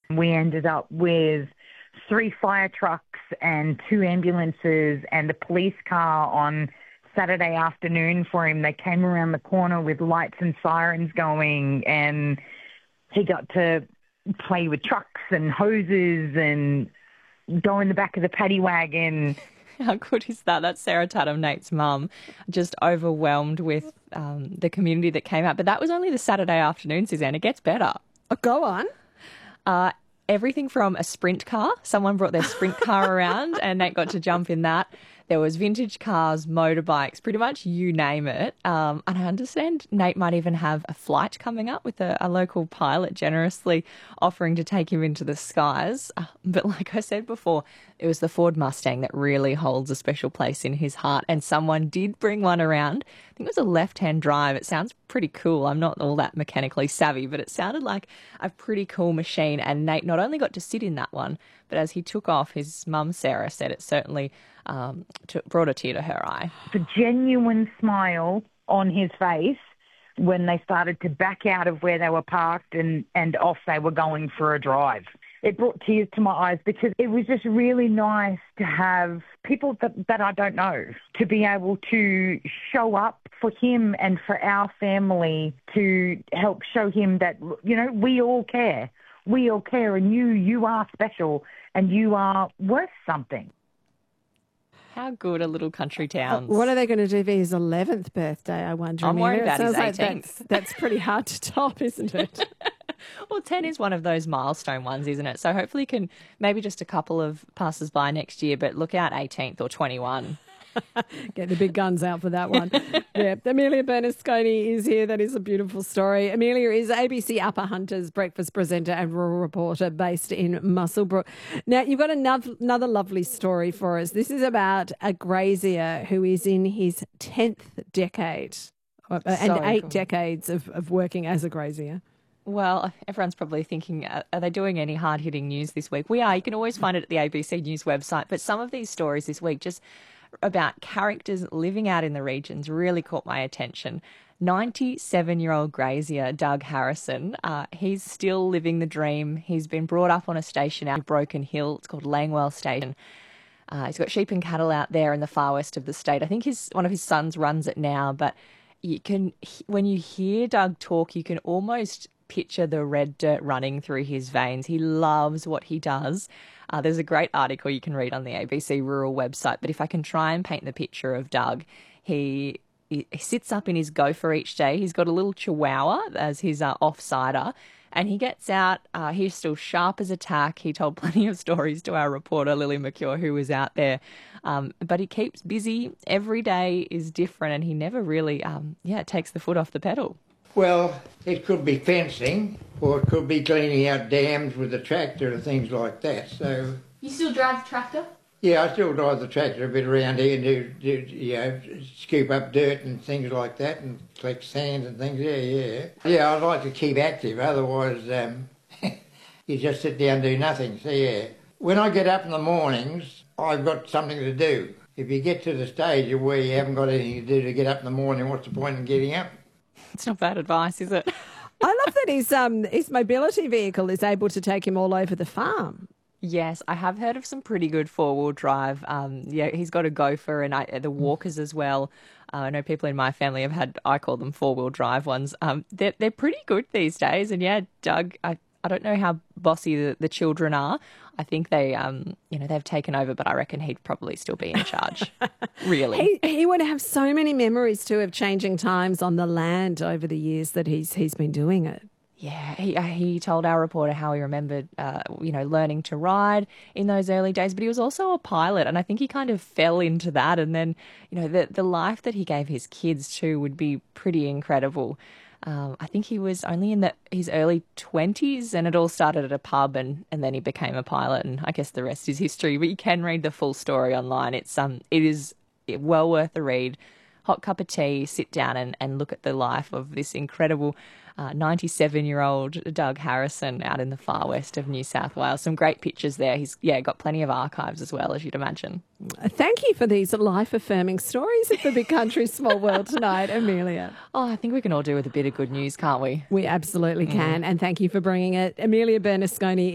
We ended up with 3 fire trucks and 2 ambulances and a police car on Saturday afternoon for him. They came around the corner with lights and sirens going, and he got to play with trucks and hoses and go in the back of the paddy wagon. How good is that? That's Sarah Tatum, Nate's mum, just overwhelmed with the community that came out. But that was only the Saturday afternoon, Suzanne. It gets better. Oh, go on. Everything from a sprint car. Someone brought their sprint car around and Nate got to jump in that. There was vintage cars, motorbikes, pretty much you name it. And I understand Nate might even have a flight coming up with a local pilot generously offering to take him into the skies. But like I said before, it was the Ford Mustang that really holds a special place in his heart. And someone did bring one around. I think it was a left-hand drive. It sounds pretty cool. I'm not all that mechanically savvy, but it sounded like a pretty cool machine. And Nate not only got to sit in that one, but as he took off, his mum, Sarah, said it certainly brought a tear to her eye. The genuine smile on his face when they started to back out of where they were parked and off they were going for a drive. It brought tears to my eyes because it was just really nice to have people that I don't know to be able to show up for him and for our family to help show him that, you know, we all care. We all care, and you are special and you are worth something. How good are little country towns? What are they going to do for his 11th birthday, I wonder? I'm worried about his 18th. That's pretty hard to top, isn't it? Well, 10 is one of those milestone ones, isn't it? So hopefully you can maybe just a couple of passers-by next year, but look out 18th or 21. Get the big guns out for that one. Yeah, Amelia Bernasconi is here. That is a beautiful story. Amelia is ABC Upper Hunters breakfast presenter and rural reporter based in Muswellbrook. Now, you've got another lovely story for us. This is about a grazier who is in his 10th decade and 8 decades of working as a grazier. Well, everyone's probably thinking, are they doing any hard-hitting news this week? We are. You can always find it at the ABC News website. But some of these stories this week just about characters living out in the regions really caught my attention. 97-year-old grazier Doug Harrison, he's still living the dream. He's been brought up on a station out in Broken Hill. It's called Langwell Station. He's got sheep and cattle out there in the far west of the state. I think one of his sons runs it now, but when you hear Doug talk, you can almost picture the red dirt running through his veins. He loves what he does. There's a great article you can read on the ABC Rural website, but if I can try and paint the picture of Doug, he sits up in his gopher each day. He's got a little chihuahua as his off-sider, and he gets out. He's still sharp as a tack. He told plenty of stories to our reporter, Lily McCure, who was out there. But he keeps busy. Every day is different, and he never really takes the foot off the pedal. Well, it could be fencing, or it could be cleaning out dams with a tractor and things like that. So you still drive the tractor? Yeah, I still drive the tractor a bit around here and scoop up dirt and things like that and collect sand and things. Yeah, I'd like to keep active, otherwise you just sit down and do nothing. So yeah, when I get up in the mornings, I've got something to do. If you get to the stage of where you haven't got anything to do to get up in the morning, what's the point in getting up? It's not bad advice, is it? I love that his mobility vehicle is able to take him all over the farm. Yes, I have heard of some pretty good four-wheel drive. He's got a gopher and the walkers as well. I know people in my family have had, I call them four-wheel drive ones. They're pretty good these days. And yeah, Doug, I don't know how bossy the children are. I think they, they've taken over, but I reckon he'd probably still be in charge, really. He would have so many memories too of changing times on the land over the years that he's been doing it. Yeah, he told our reporter how he remembered, learning to ride in those early days, but he was also a pilot, and I think he kind of fell into that. And then, the life that he gave his kids too would be pretty incredible. I think he was only in his early 20s, and it all started at a pub, and then he became a pilot, and I guess the rest is history. But you can read the full story online. It is well worth a read. Hot cup of tea, sit down and look at the life of this incredible 97-year-old Doug Harrison out in the far west of New South Wales. Some great pictures there. He's got plenty of archives as well, as you'd imagine. Thank you for these life-affirming stories of the big country, small world tonight, Amelia. Oh, I think we can all do with a bit of good news, can't we? We absolutely can. And thank you for bringing it. Amelia Bernasconi